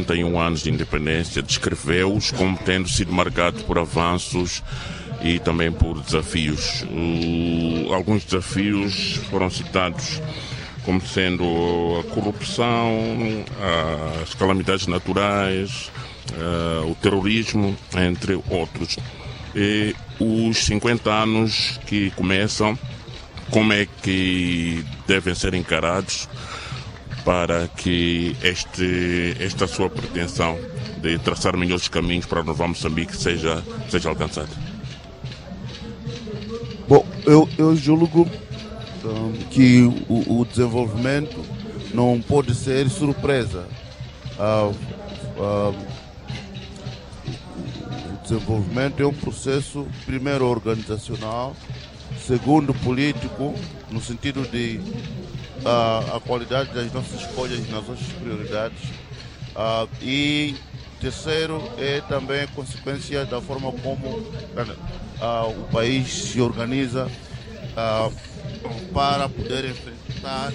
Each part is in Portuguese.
71 anos de independência, descreveu-os como tendo sido marcados por avanços e também por desafios. Alguns desafios foram citados como sendo a corrupção, as calamidades naturais, o terrorismo, entre outros. E os 50 anos que começam, como é que devem ser encarados para que esta sua pretensão de traçar melhores caminhos para o Novo Moçambique seja alcançada? Bom, eu julgo que o desenvolvimento não pode ser surpresa. O desenvolvimento é um processo, primeiro, organizacional, segundo, político, no sentido de a qualidade das nossas escolhas e nas nossas prioridades. E terceiro, é também consequência da forma como o país se organiza para poder enfrentar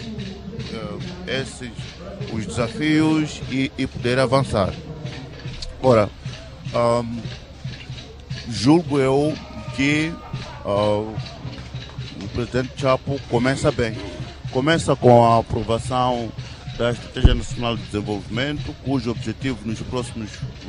os desafios e poder avançar. Ora, julgo eu que o presidente Chapo começa bem. Começa com a aprovação da Estratégia Nacional de Desenvolvimento, cujo objetivo nos próximos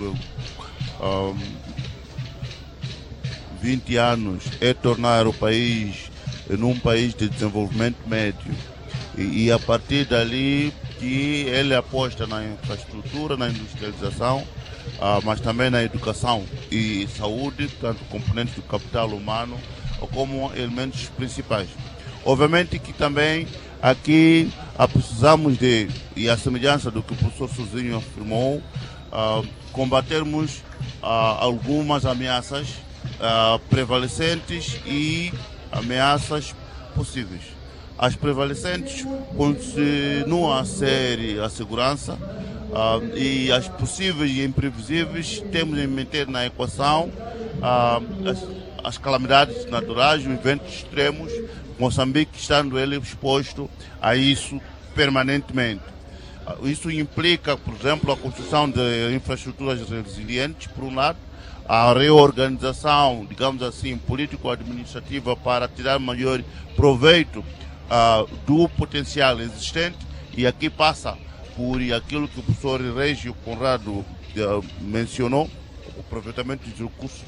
20 anos é tornar o país num país de desenvolvimento médio. E a partir dali que ele aposta na infraestrutura, na industrialização, mas também na educação e saúde, tanto componentes do capital humano como elementos principais. Obviamente que também aqui precisamos de, e a semelhança do que o professor Sozinho afirmou, combatermos algumas ameaças prevalecentes e ameaças possíveis. As prevalecentes continuam a ser a segurança e as possíveis e imprevisíveis temos de meter na equação as calamidades naturais, os eventos extremos, Moçambique estando ele exposto a isso permanentemente. Isso implica, por exemplo, a construção de infraestruturas resilientes, por um lado, a reorganização, digamos assim, político-administrativa para tirar maior proveito do potencial existente, e aqui passa por aquilo que o professor Régio Conrado mencionou, o aproveitamento dos recursos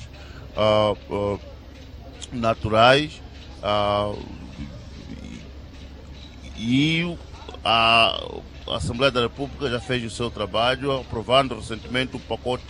naturais, e a Assembleia da República já fez o seu trabalho, aprovando recentemente o pacote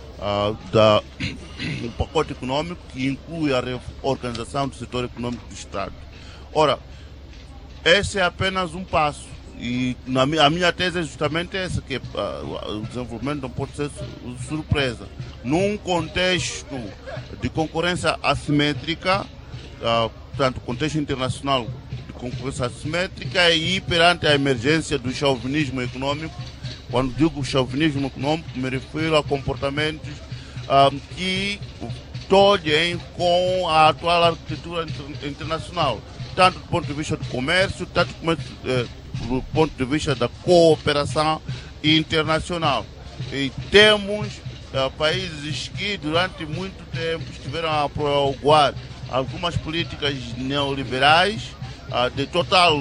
econômico, que inclui a reorganização do setor econômico do Estado. Ora, esse é apenas um passo, e a minha tese é justamente essa, que o desenvolvimento não pode ser surpresa. Num contexto de concorrência assimétrica, portanto, contexto internacional de concorrência assimétrica, e perante a emergência do chauvinismo econômico. Quando digo chauvinismo econômico, me refiro a comportamentos que tolhem com a atual arquitetura internacional, tanto do ponto de vista do comércio, tanto do ponto de vista da cooperação internacional. E temos países que durante muito tempo estiveram a aprovar algumas políticas neoliberais de total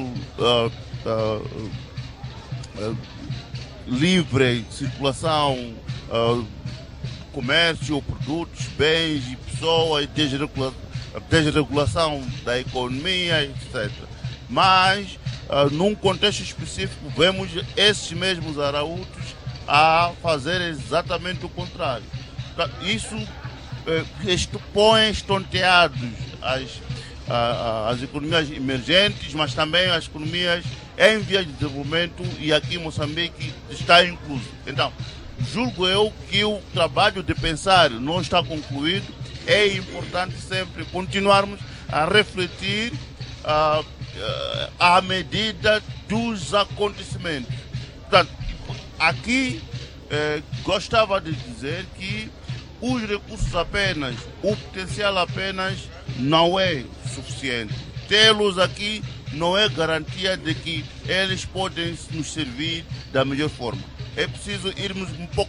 livre circulação, comércio, produtos, bens e pessoas, desregulação da economia, etc. Mas, num contexto específico, vemos esses mesmos arautos a fazer exatamente o contrário. Isso põe estonteados as economias emergentes, mas também as economias em vias de desenvolvimento, e aqui Moçambique está incluso. Então, julgo eu que o trabalho de pensar não está concluído. É importante sempre continuarmos a refletir à medida dos acontecimentos. Portanto, aqui gostava de dizer que os recursos apenas, o potencial apenas não é suficiente. Tê-los aqui não é garantia de que eles podem nos servir da melhor forma. É preciso irmos um pouco